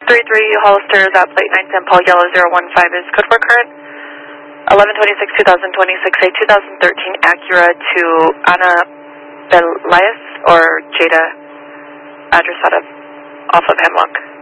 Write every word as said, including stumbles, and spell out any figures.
three three Hollister, that plate nine Saint Paul, yellow zero one five is code for current. eleven twenty-six two thousand twenty-six, a two thousand thirteen Acura to Ana Belias or Jada, address out of, off of Hemlock.